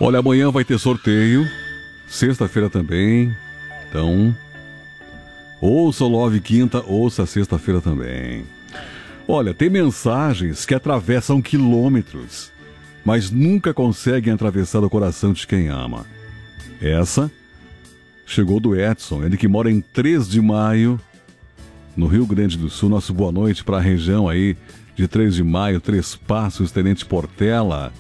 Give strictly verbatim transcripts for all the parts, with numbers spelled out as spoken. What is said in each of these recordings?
Olha, amanhã vai ter sorteio, sexta-feira também, então ouça o Love Quinta, ouça sexta-feira também. Olha, tem mensagens que atravessam quilômetros, mas nunca conseguem atravessar o coração de quem ama. Essa chegou do Edson, ele que mora em três de maio, no Rio Grande do Sul. Nosso boa noite para a região aí de três de maio, Três Passos, Tenente Portela.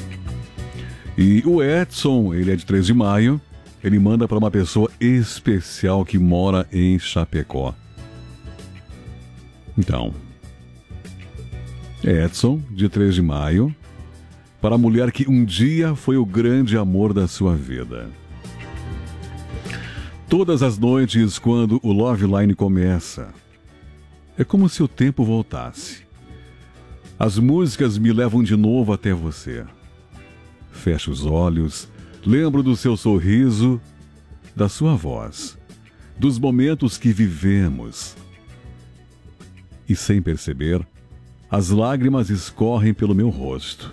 E o Edson, ele é de três de maio, ele manda para uma pessoa especial que mora em Chapecó. Então, Edson, de três de maio, para a mulher que um dia foi o grande amor da sua vida. Todas as noites, quando o Love Line começa, é como se o tempo voltasse. As músicas me levam de novo até você. Fecho os olhos, lembro do seu sorriso, da sua voz, dos momentos que vivemos. E sem perceber, as lágrimas escorrem pelo meu rosto.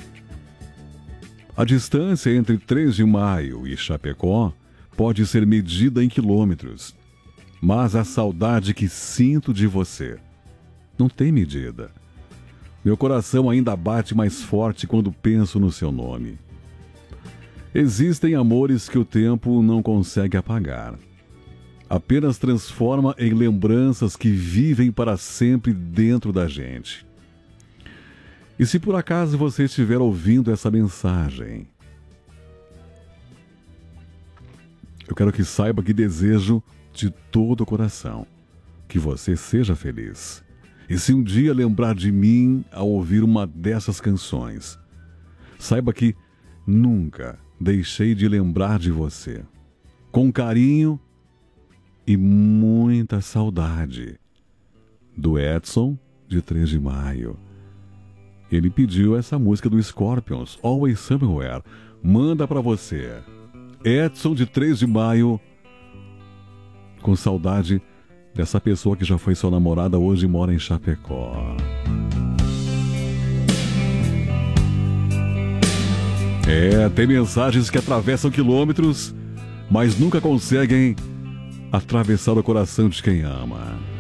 A distância entre três de maio e Chapecó pode ser medida em quilômetros, mas a saudade que sinto de você não tem medida. Meu coração ainda bate mais forte quando penso no seu nome. Existem amores que o tempo não consegue apagar. Apenas transforma em lembranças que vivem para sempre dentro da gente. E se por acaso você estiver ouvindo essa mensagem, eu quero que saiba que desejo de todo o coração que você seja feliz. E se um dia lembrar de mim ao ouvir uma dessas canções, saiba que nunca deixei de lembrar de você. Com carinho e muita saudade. Do Edson, de três de maio. Ele pediu essa música do Scorpions, Always Somewhere. Manda pra você. Edson, de três de maio, com saudade dessa pessoa que já foi sua namorada, hoje mora em Chapecó. É, tem mensagens que atravessam quilômetros, mas nunca conseguem atravessar o coração de quem ama.